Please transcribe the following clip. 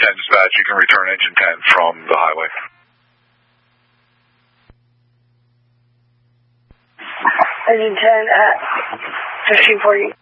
10 dispatch, you can return engine 10 from the highway. Engine 10 at 1540.